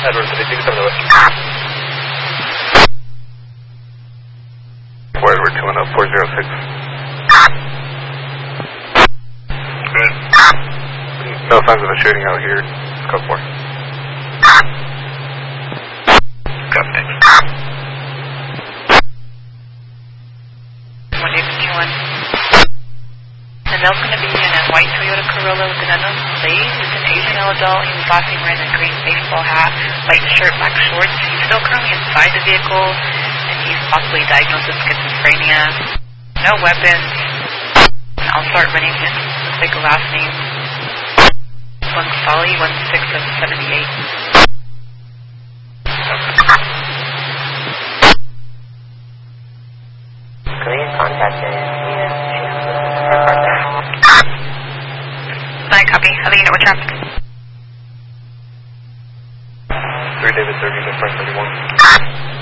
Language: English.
Edward, 52 to West. Edward, 210-406. Good. No signs of a shooting out here. Code 4. Copy, thanks. 1821. The male's going to be in a white Toyota Corolla with an unknown plate. It's an Asian male adult. He was last seen wearing a green baseball hat, white shirt, black shorts. He's still currently inside the vehicle, and he's possibly diagnosed with schizophrenia. No weapons. And I'll start running his like last name. 1 Solly, 16 of 78. Please contact the Fine, copy. I'll let you know what traffic. 3 David 30 to 31.